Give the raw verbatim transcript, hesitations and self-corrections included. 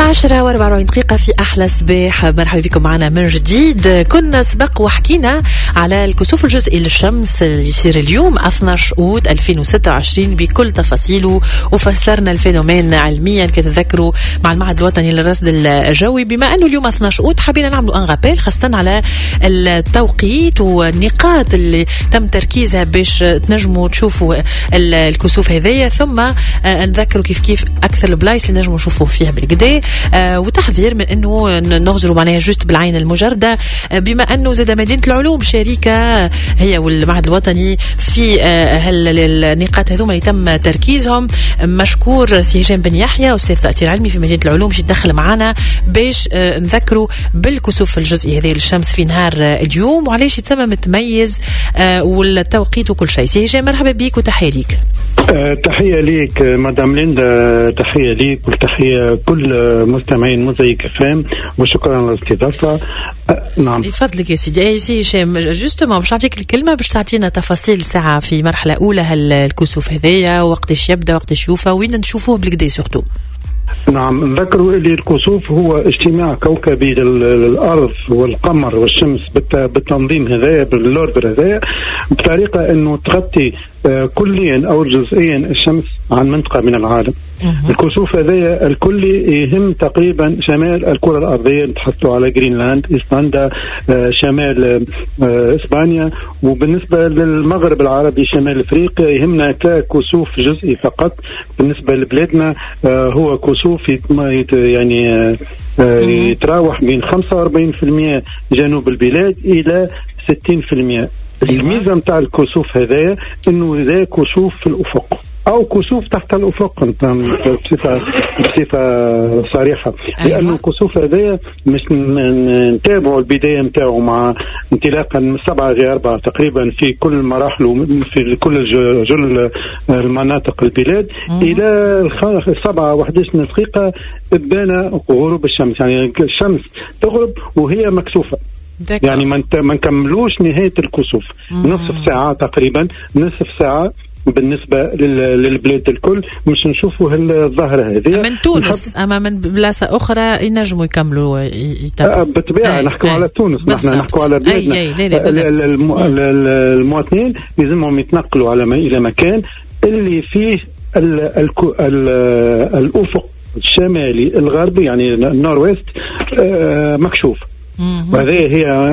عشرة وأربعة وأربعين دقيقة في أحلى صباح. مرحبا بكم معنا من جديد. كنا سبق وحكينا على الكسوف الجزئي للشمس اللي يصير اليوم اثني عشر أوت ألفين وستة وعشرين بكل تفاصيله، وفسرنا الفينومين علميا كتذكروا مع المعهد الوطني للرصد الجوي. بما أنه اليوم اثني عشر أوت حبينا نعملوا ان غابيل خاصة على التوقيت والنقاط اللي تم تركيزها باش تنجموا تشوفوا الكسوف هذية، ثم نذكروا كيف كيف أكثر البلايص اللي نجموا نشوفوا فيها بالكدا، آه وتحذير من انه نغزروا معناها جست بالعين المجرده. آه بما انه زاد مدينه العلوم شريكه هي والمعهد الوطني في آه النقاط هذوما اللي تم تركيزهم. مشكور سي هشام بن يحيى استاذ تأثير علمي في مدينه العلوم باش يدخل معنا باش آه نذكروا بالكسوف الجزئي هذه للشمس في نهار آه اليوم وعلاش يتسمى متميز آه والتوقيت وكل شيء. سي هشام مرحبا بك وتحيه ليك. أه تحية ليك مدام ليندا، تحية ليك وتحية كل مستمعين موزايك فام، وشكرا على الاستضافة. أه نعم يفضلك يا سيدي. يا سيدي هشام جوستومون باش نعطيك الكلمة باش تعطينا تفاصيل ساعة في مرحلة أولى هالكسوف هذيا، وقتاش يبدأ وقتاش يوفى وين نشوفوه بالكدا سورتو. نعم نذكروا اللي الكسوف هو اجتماع كوكبي للأرض والقمر والشمس بالتنظيم هذايا بالأوردر هذايا، بطريقة أنه تغطي كليا أو جزئيا الشمس عن منطقة من العالم. الكسوف هذايا الكل يهم تقريبا شمال الكرة الأرضية، نتحدثوا على جرينلاند، إيسلندا، شمال إسبانيا، وبالنسبة للمغرب العربي شمال أفريقيا يهمنا ككسوف جزئي فقط. بالنسبة لبلادنا هو كسوف يعني يتراوح بين خمسة وأربعين بالمئة جنوب البلاد إلى ستين بالمئة. الميزة متاع الكسوف هذايا انه ذا كسوف في الافق او كسوف تحت الافق بصفة بصفة صريحة، لانه الكسوف هذايا مش نتابعوا البداية متاعه مع انطلاقا من سبعة غير أربعة تقريبا في كل مراحله في كل جل المناطق البلاد الى سبعة وحداش دقيقة ابان غروب الشمس، يعني الشمس تغرب وهي مكسوفة. يعني ما نكملوش نهاية الكسوف، نصف ساعة تقريبا، نصف ساعة بالنسبة للبلاد الكل مش نشوفوا الظاهرة هذه. من تونس أما من بلاصة أخرى ينجموا يكملوا يتابعوا. بالطبيعة نحكوا على تونس، نحن نحكوا على بلادنا. المواطنين لازمهم يتنقلوا على إلى مكان اللي فيه ال ال ال الأفق الشمالي الغربي يعني النور ويست مكشوف، وهذه هي